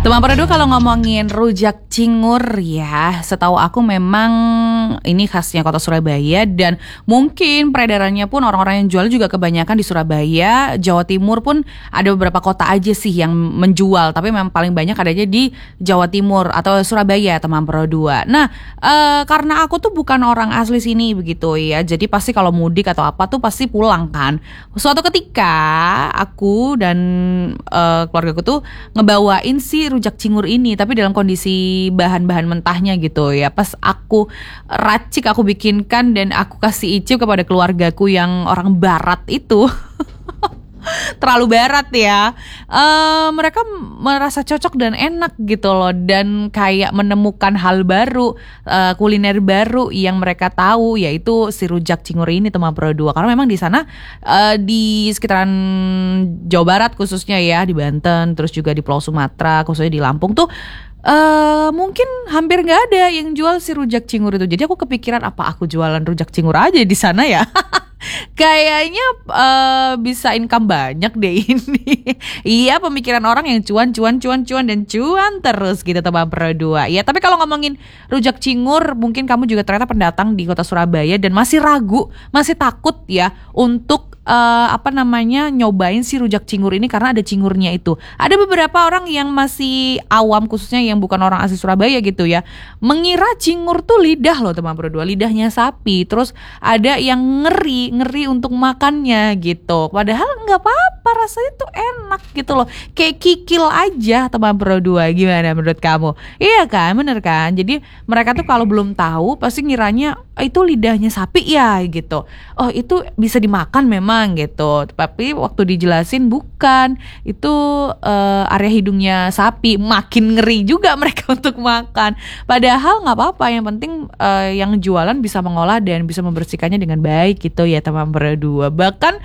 Teman Peredu, kalau ngomongin rujak cingur ya, setahu aku memang ini khasnya kota Surabaya, dan mungkin peredarannya pun orang-orang yang jual juga kebanyakan di Surabaya. Jawa Timur pun ada beberapa kota aja sih yang menjual, tapi memang paling banyak adanya di Jawa Timur atau Surabaya, teman Peredu. Nah, karena aku tuh bukan orang asli sini begitu ya, jadi pasti kalau mudik atau apa tuh pasti pulang kan. Suatu ketika aku dan keluargaku tuh ngebawain si rujak cingur ini, tapi dalam kondisi bahan-bahan mentahnya gitu ya. Pas aku racik, aku bikinkan dan aku kasih icip kepada keluargaku yang orang barat itu. Terlalu barat ya. Mereka merasa cocok dan enak gitu loh, dan kayak menemukan hal baru, kuliner baru yang mereka tahu, yaitu si rujak cingur ini, teman Peredu. Karena memang di sana di sekitaran Jawa Barat khususnya ya, di Banten, terus juga di Pulau Sumatera, khususnya di Lampung tuh mungkin hampir nggak ada yang jual si rujak cingur itu. Jadi aku kepikiran, apa aku jualan rujak cingur aja di sana ya? Kayaknya bisa income banyak deh ini. Iya, pemikiran orang yang cuan dan cuan terus gitu, teman Peredu. Ya, tapi kalau ngomongin rujak cingur, mungkin kamu juga ternyata pendatang di kota Surabaya dan masih ragu, masih takut ya untuk nyobain si rujak cingur ini karena ada cingurnya itu. Ada beberapa orang yang masih awam, khususnya yang bukan orang asli Surabaya gitu ya, mengira cingur tuh lidah loh, teman Peredu, lidahnya sapi. Terus ada yang ngeri untuk makannya gitu. Padahal nggak apa-apa, rasanya tuh enak gitu loh. Kayak kikil aja, teman Peredu. Gimana menurut kamu? Iya kan, bener kan? Jadi mereka tuh kalau belum tahu pasti ngiranya itu lidahnya sapi ya gitu. Oh, itu bisa dimakan memang gitu. Tapi waktu dijelasin bukan, itu area hidungnya sapi. Makin ngeri juga mereka untuk makan. Padahal nggak apa-apa, yang penting yang jualan bisa mengolah dan bisa membersihkannya dengan baik gitu ya, teman Peredu. Bahkan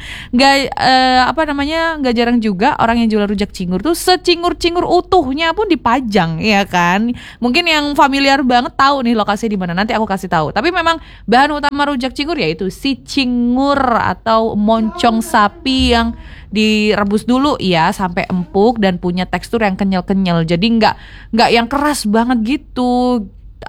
nggak jarang juga orang yang jual rujak cingur tuh secingur-cingur utuhnya pun dipajang, ya kan? Mungkin yang familiar banget tahu nih lokasinya di mana. Nanti aku kasih tahu. Tapi memang bahan utama rujak cingur yaitu si cingur atau moncong sapi yang direbus dulu ya sampai empuk dan punya tekstur yang kenyal-kenyal. Jadi nggak yang keras banget gitu.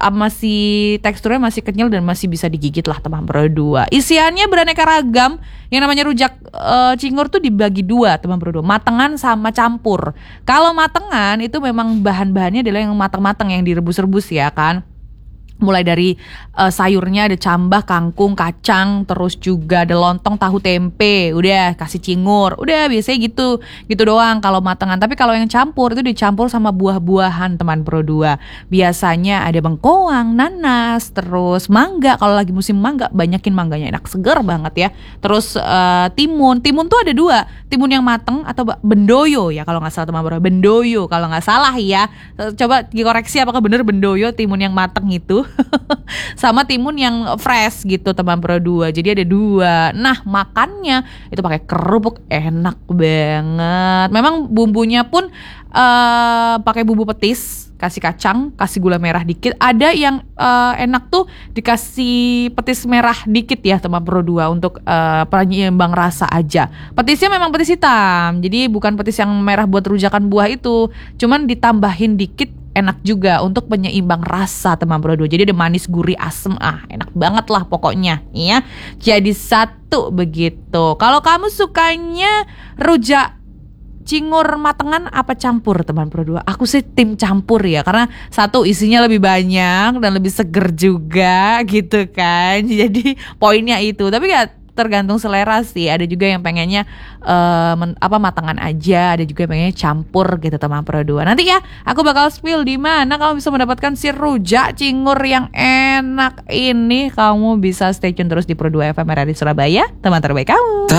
Masih teksturnya masih kenyal dan masih bisa digigit lah, teman Peredu. Isiannya beraneka ragam. Yang namanya rujak cingur tuh dibagi dua, teman Peredu, matengan sama campur. Kalau matengan itu memang bahan-bahannya adalah yang matang-matang, yang direbus-rebus ya kan. Mulai dari sayurnya ada cambah, kangkung, kacang, terus juga ada lontong, tahu, tempe, udah kasih cingur, udah biasanya gitu doang kalau matangan. Tapi kalau yang campur itu dicampur sama buah-buahan, teman Peredu. Biasanya ada bengkoang, nanas, terus mangga. Kalau lagi musim mangga, banyakin mangganya, enak seger banget ya. Terus timun tuh ada dua, timun yang mateng atau bendoyo ya kalau nggak salah, teman Peredu. Bendoyo kalau nggak salah ya. Coba dikoreksi apakah bener bendoyo, timun yang mateng itu. Sama timun yang fresh gitu, teman Peredu. Jadi ada dua. Nah, makannya itu pakai kerupuk, enak banget. Memang bumbunya pun pakai bumbu petis, kasih kacang, kasih gula merah dikit. Ada yang enak tuh dikasih petis merah dikit ya, teman Peredu, untuk penyeimbang rasa aja. Petisnya memang petis hitam, jadi bukan petis yang merah buat rujakan buah itu. Cuman ditambahin dikit, enak juga untuk penyeimbang rasa, teman Peredu. Jadi ada manis, gurih, asem, enak banget lah pokoknya ya. Jadi satu begitu. Kalau kamu sukanya rujak cingur matengan apa campur, teman Peredu? Aku sih tim campur ya, karena satu, isinya lebih banyak dan lebih seger juga gitu kan. Jadi poinnya itu. Tapi ya tergantung selera sih. Ada juga yang pengennya matangan aja, ada juga yang pengennya campur gitu, teman Peredu. Nanti ya aku bakal spill di mana kamu bisa mendapatkan si rujak cingur yang enak ini. Kamu bisa stay tune terus di Pro 2 FM RRI Surabaya, teman terbaik kamu.